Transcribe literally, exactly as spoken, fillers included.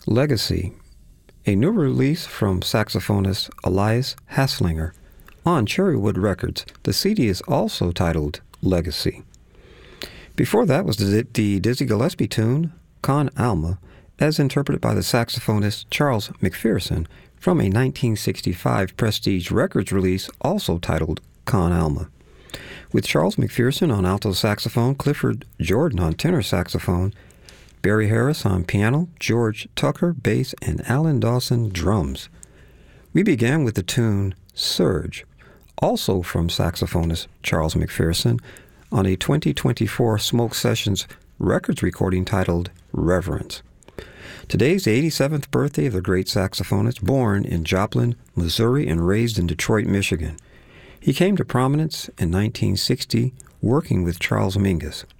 Legacy, a new release from saxophonist Elias Hasslinger on Cherrywood Records. The C D is also titled Legacy. Before that was the, the Dizzy Gillespie tune, Con Alma, as interpreted by the saxophonist Charles McPherson from a nineteen sixty-five Prestige Records release also titled Con Alma. With Charles McPherson on alto saxophone, Clifford Jordan on tenor saxophone, Barry Harris on piano, George Tucker bass, and Alan Dawson drums. We began with the tune Surge, also from saxophonist Charles McPherson, on a twenty twenty-four Smoke Sessions Records recording titled Reverence. Today's the eighty-seventh birthday of the great saxophonist, born in Joplin, Missouri, and raised in Detroit, Michigan. He came to prominence in nineteen sixty working with Charles Mingus.